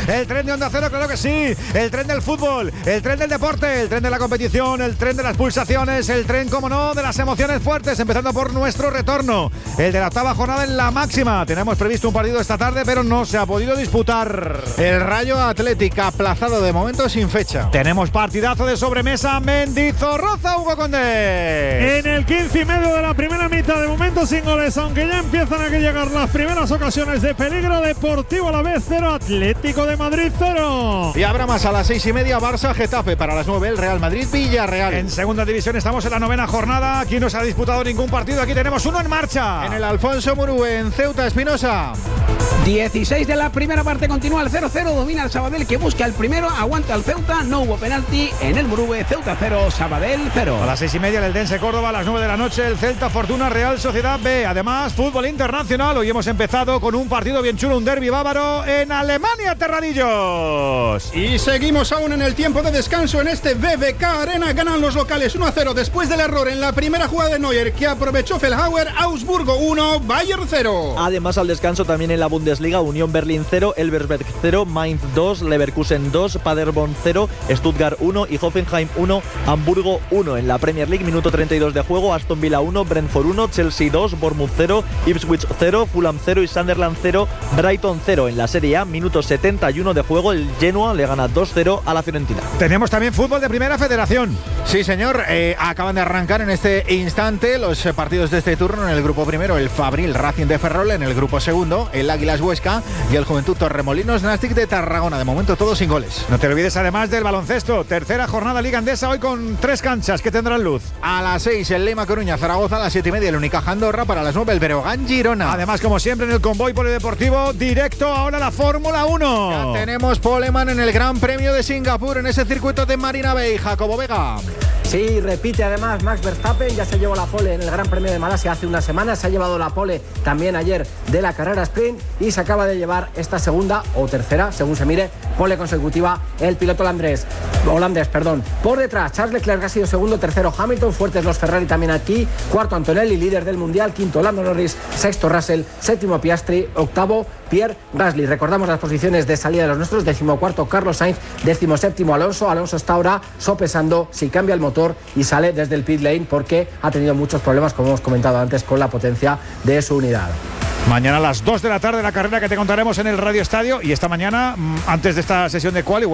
el tren de Onda Cero, claro que sí, el tren del fútbol, el tren del deporte, el tren de la competición, el tren de las pulsaciones, el tren, como no, de las emociones fuertes, empezando por nuestro retorno, el de la octava jornada en la máxima. Tenemos previsto un partido esta tarde, pero no se ha podido disputar. El Rayo Athletic aplazado de momento sin fecha. Tenemos partidazo de sobremesa, Mendizorroza, Hugo Condé. En el 15 y medio de la primera mitad, de momento sin goles, aunque ya empiezan a llegar las primeras ocasiones de peligro. Deportivo Alavés 0, Atlético de Madrid 0. Y habrá más a las 6:30, Barça Getafe. Para las 9 el Real Madrid Villarreal. En segunda división estamos en la 9ª jornada. Aquí no se ha disputado ningún partido, aquí tenemos uno en marcha. En el Alfonso Murúe, en Ceuta, Espinosa. 16 de la primera parte, continúa el 0-0, domina el Sabadell que busca el primero, aguanta el Ceuta, no hubo penalti en el Murúe, Ceuta 0, Sabadell 0. A las 6:30 el Eldense Córdoba, a las 9 de la noche el Celta Fortuna Real Sociedad B. Además, fútbol internacional, hoy hemos empezado con un partido bien chulo, un derbi bávaro en Alemania, Terradillos. Y seguimos aún en el tiempo de descanso en este BBK Arena, ganan los locales 1-0 después del error en la primera jugada de Neuer que aprovechó Feldhauer. Augsburgo 1, Bayern 0. Además, al descanso también en la Bundesliga, Unión Berlín 0, Elversberg 0, Mainz 2, Leverkusen 2, Paderborn 0, Stuttgart 1 y Hoffenheim 1, Hamburgo 1. En la Premier League, minuto 32 de juego, Aston Villa 1, Brentford 1, Chelsea 2, Bournemouth 0, Ipswich 0, Fulham 0 y Sunderland 0, Brighton 0. En la Serie A, minuto 71 de juego, el Genoa le gana 2-0 a la Fiorentina. Tenemos también fútbol de Primera Federación. Sí, señor, acaban de arrancar en este instante los partidos de este turno. En el grupo primero, el Fabril Racing de Ferrol. En el grupo segundo, el Águilas Huesca y el Juventud Torremolinos Nastic de Tarragona. De momento todos sin goles. No te olvides además del baloncesto. Tercera jornada Liga Endesa, hoy con 3 canchas que tendrán luz. A las 6 el Lema Coruña Zaragoza, a las 7:30 el Unicaja Andorra. Para las 9 el Breogán Girona. Además, como siempre, en el convoy polideportivo directo ahora la Fórmula 1. Ya tenemos poleman en el Gran Premio de Singapur, en ese circuito de Marina Bay. Jacobo Vega. Sí, repite además Max Verstappen, ya se llevó la pole en el Gran Premio de Malasia hace una semana, se ha llevado la pole también ayer de la carrera sprint y se acaba de llevar esta segunda o tercera, según se mire, pole consecutiva el piloto holandés. Por detrás, Charles Leclerc ha sido segundo, tercero Hamilton, fuertes los Ferrari también aquí, cuarto Antonelli, líder del Mundial, quinto Lando Norris, sexto Russell, séptimo Piastri, octavo Pierre Gasly. Recordamos las posiciones de salida de los nuestros: 14º Carlos Sainz, 17º Alonso. Alonso está ahora sopesando si cambia el motor y sale desde el pit lane porque ha tenido muchos problemas, como hemos comentado antes, con la potencia de su unidad. Mañana a las 2 de la tarde la carrera que te contaremos en el Radio Estadio, y esta mañana, antes de esta sesión de quali,